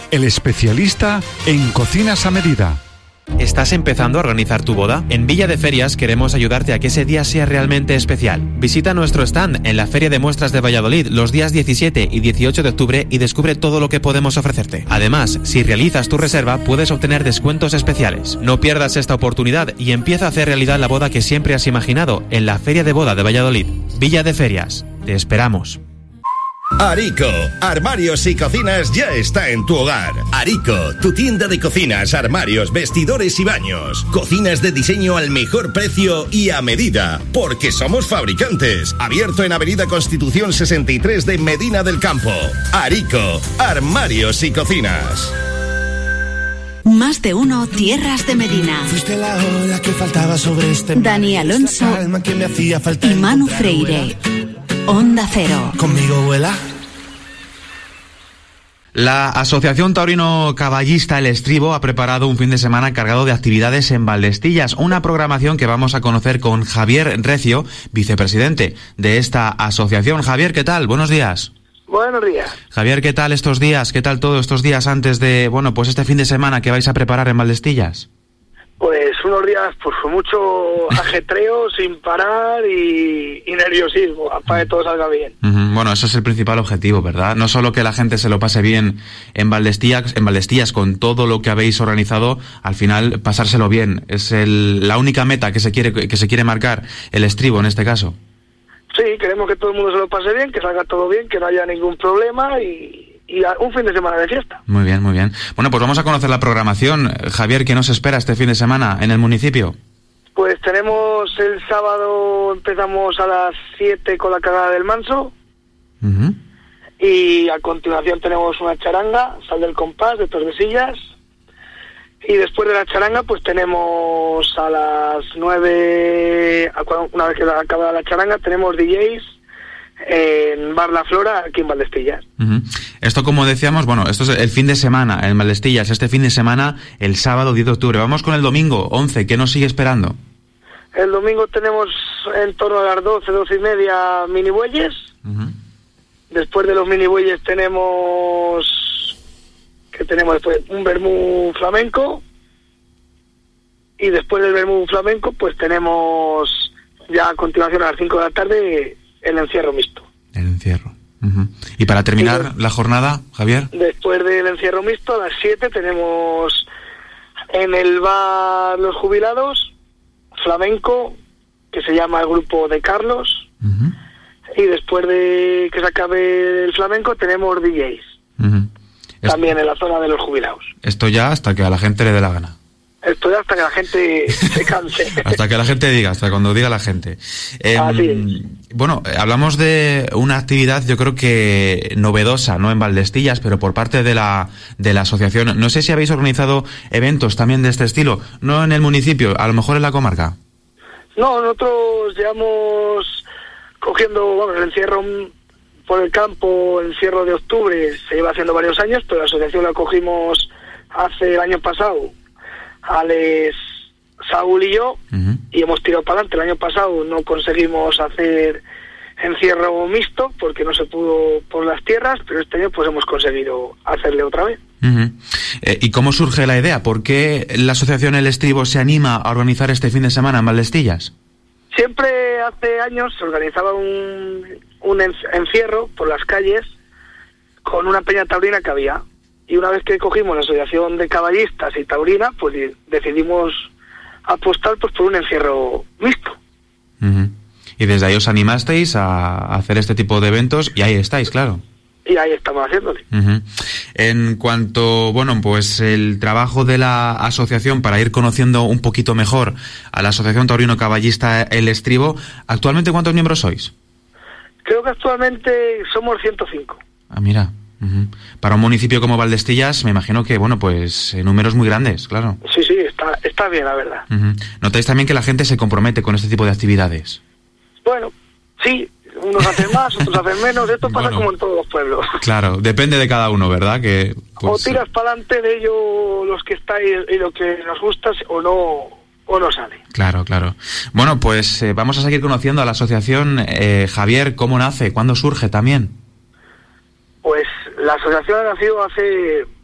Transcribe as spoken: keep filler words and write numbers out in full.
el especialista en cocinas a medida. ¿Estás empezando a organizar tu boda? En Villa de Ferias queremos ayudarte a que ese día sea realmente especial. Visita nuestro stand en la Feria de Muestras de Valladolid los días diecisiete y dieciocho de octubre y descubre todo lo que podemos ofrecerte. Además, si realizas tu reserva, puedes obtener descuentos especiales. No pierdas esta oportunidad y empieza a hacer realidad la boda que siempre has imaginado en la Feria de Boda de Valladolid. Villa de Ferias. Te esperamos. Arico, armarios y cocinas ya está en tu hogar. Arico, tu tienda de cocinas, armarios, vestidores y baños. Cocinas de diseño al mejor precio y a medida, porque somos fabricantes. Abierto en Avenida Constitución sesenta y tres de Medina del Campo. Arico, armarios y cocinas. Más de uno, Tierras de Medina. Fuiste la ola que faltaba sobre este Dani Alonso que me hacía falta y Manu Freire. Onda Cero. Conmigo vuela. La Asociación Taurino Caballista El Estribo ha preparado un fin de semana cargado de actividades en Valdestillas, una programación que vamos a conocer con Javier Recio, vicepresidente de esta asociación. Javier, ¿qué tal? Buenos días. Buenos días. Javier, ¿qué tal estos días? ¿Qué tal todos estos días antes de, bueno, pues este fin de semana que vais a preparar en Valdestillas? Pues unos días pues con mucho ajetreo, sin parar y, y nerviosismo, para que todo salga bien. Uh-huh. Bueno, eso es el principal objetivo, ¿verdad? No solo que la gente se lo pase bien en Valdestillas, en Valdestillas con todo lo que habéis organizado, al final pasárselo bien. Es el, la única meta que se quiere que se quiere marcar el Estribo en este caso. Sí, queremos que todo el mundo se lo pase bien, que salga todo bien, que no haya ningún problema y... y un fin de semana de fiesta. Muy bien, muy bien. Bueno, pues vamos a conocer la programación. Javier, ¿qué nos espera este fin de semana en el municipio? Pues tenemos el sábado, empezamos a las siete con la cagada del Manso. Uh-huh. Y a continuación tenemos una charanga, Sal del Compás, de Tordesillas. Y después de la charanga, pues tenemos a las nueve, una vez que acaba la charanga, tenemos D Js en Bar La Flora, aquí en Valdestillas. Uh-huh. Esto, como decíamos, bueno, esto es el fin de semana en Valdestillas, este fin de semana, el sábado diez de octubre. Vamos con el domingo once, ¿qué nos sigue esperando? El domingo tenemos en torno a las doce, doce y media mini bueyes. Uh-huh. Después de los mini bueyes tenemos, ¿qué tenemos después? Un vermú flamenco. Y después del vermú flamenco, pues tenemos ya a continuación a las cinco de la tarde el encierro mixto. El encierro. Uh-huh. Y para terminar y la jornada, Javier. Después del encierro mixto, a las siete tenemos en el bar Los Jubilados, flamenco, que se llama el grupo de Carlos. Uh-huh. Y después de que se acabe el flamenco, tenemos D Js. Uh-huh. También en la zona de Los Jubilados. Esto ya hasta que a la gente le dé la gana. Esto ya hasta que la gente se canse. Hasta que la gente diga, hasta cuando diga la gente. Eh, bueno, hablamos de una actividad, yo creo que novedosa, ¿no? En Valdestillas, pero por parte de la de la asociación. No sé si habéis organizado eventos también de este estilo, no en el municipio, a lo mejor en la comarca. No, nosotros llevamos cogiendo, bueno, el encierro por el campo, el encierro de octubre, se lleva haciendo varios años, pero la asociación la cogimos hace el año pasado. Alex, Saúl y yo, uh-huh. y hemos tirado para adelante. El año pasado no conseguimos hacer encierro mixto porque no se pudo por las tierras, pero este año pues hemos conseguido hacerle otra vez. Uh-huh. Eh, ¿Y cómo surge la idea? ¿Por qué la asociación El Estribo se anima a organizar este fin de semana en Valdestillas? Siempre hace años se organizaba un, un encierro por las calles con una peña taurina que había. Y una vez que cogimos la asociación de caballistas y taurina, pues decidimos apostar pues por un encierro mixto. Uh-huh. Y desde ahí os animasteis a hacer este tipo de eventos y ahí estáis, claro. Y ahí estamos haciéndole. Uh-huh. En cuanto, bueno, pues el trabajo de la asociación para ir conociendo un poquito mejor a la Asociación Taurino Caballista El Estribo, ¿actualmente cuántos miembros sois? Creo que actualmente somos ciento cinco. Ah, mira. Uh-huh. Para un municipio como Valdestillas, me imagino que, bueno, pues eh, números muy grandes, claro. Sí, sí, está, está bien, la verdad. Uh-huh. ¿Notáis también que la gente se compromete con este tipo de actividades? Bueno, sí, unos hacen más, otros hacen menos, esto pasa bueno, como en todos los pueblos. Claro, depende de cada uno, ¿verdad? Que pues... O tiras para adelante de ello los que estáis y lo que nos gusta, o no... o no sale. Claro, claro. Bueno, pues eh, vamos a seguir conociendo a la asociación. eh, Javier, ¿cómo nace? ¿Cuándo surge también? Pues la asociación ha nacido hace